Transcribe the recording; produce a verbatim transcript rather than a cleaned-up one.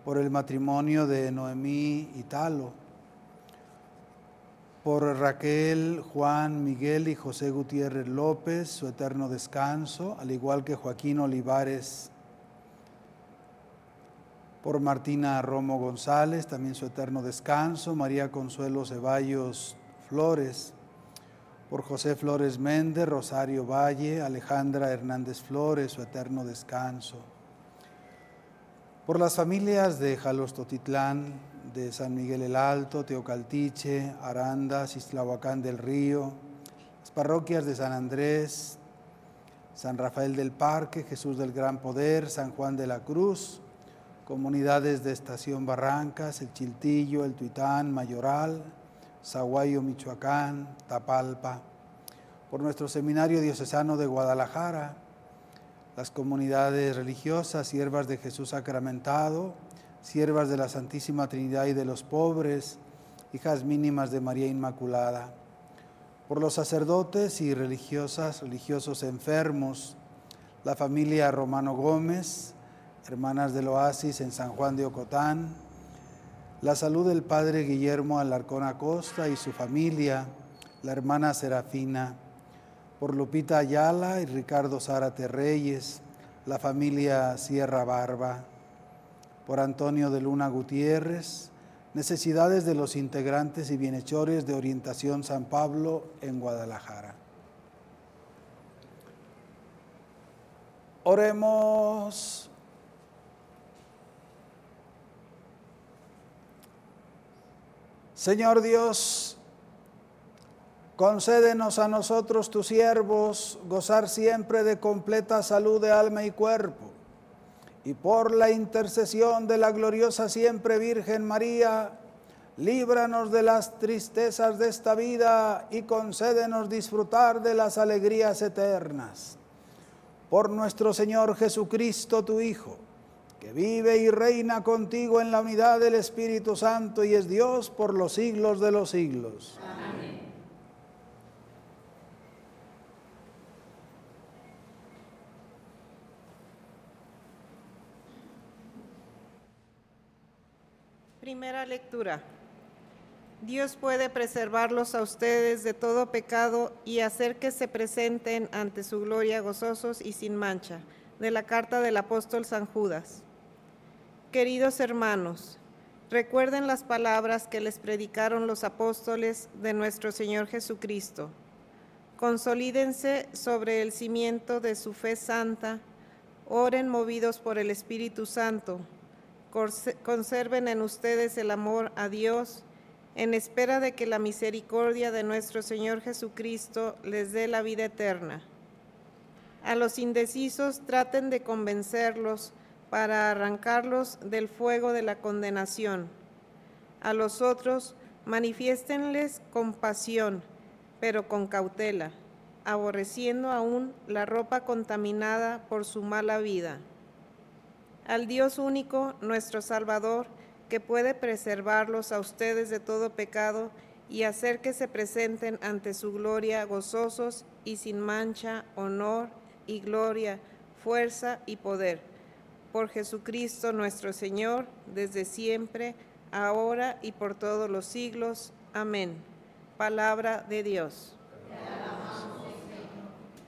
por el matrimonio de Noemí y Talo, por Raquel, Juan, Miguel y José Gutiérrez López, su eterno descanso, al igual que Joaquín Olivares, por Martina Romo González, también su eterno descanso, María Consuelo Ceballos Flores, por José Flores Méndez, Rosario Valle, Alejandra Hernández Flores, su eterno descanso, por las familias de Jalostotitlán, de San Miguel el Alto, Teocaltiche, Arandas, Ixtlahuacán del Río, las parroquias de San Andrés, San Rafael del Parque, Jesús del Gran Poder, San Juan de la Cruz, comunidades de Estación Barrancas, El Chiltillo, El Tuitán, Mayoral, Zaguayo, Michoacán, Tapalpa, por nuestro Seminario Diocesano de Guadalajara, las comunidades religiosas, siervas de Jesús sacramentado, siervas de la Santísima Trinidad y de los pobres, hijas mínimas de María Inmaculada, por los sacerdotes y religiosas, religiosos enfermos, la familia Romano Gómez, hermanas del Oasis en San Juan de Ocotán, la salud del padre Guillermo Alarcón Acosta y su familia, la hermana Serafina, por Lupita Ayala y Ricardo Zárate Reyes, la familia Sierra Barba, por Antonio de Luna Gutiérrez, necesidades de los integrantes y bienhechores de Orientación San Pablo en Guadalajara. Oremos. Señor Dios, concédenos a nosotros, tus siervos, gozar siempre de completa salud de alma y cuerpo, y por la intercesión de la gloriosa siempre Virgen María, líbranos de las tristezas de esta vida y concédenos disfrutar de las alegrías eternas. Por nuestro Señor Jesucristo, tu Hijo, que vive y reina contigo en la unidad del Espíritu Santo y es Dios por los siglos de los siglos. Amén. Primera lectura. Dios puede preservarlos a ustedes de todo pecado y hacer que se presenten ante su gloria gozosos y sin mancha. De la carta del apóstol San Judas. Queridos hermanos, recuerden las palabras que les predicaron los apóstoles de nuestro Señor Jesucristo. Consolídense sobre el cimiento de su fe santa, oren movidos por el Espíritu Santo, conserven en ustedes el amor a Dios, en espera de que la misericordia de nuestro Señor Jesucristo les dé la vida eterna. A los indecisos traten de convencerlos para arrancarlos del fuego de la condenación. A los otros manifiéstenles compasión, pero con cautela, aborreciendo aún la ropa contaminada por su mala vida. Al Dios único, nuestro Salvador, que puede preservarlos a ustedes de todo pecado y hacer que se presenten ante su gloria gozosos y sin mancha, honor y gloria, fuerza y poder. Por Jesucristo nuestro Señor, desde siempre, ahora y por todos los siglos. Amén. Palabra de Dios.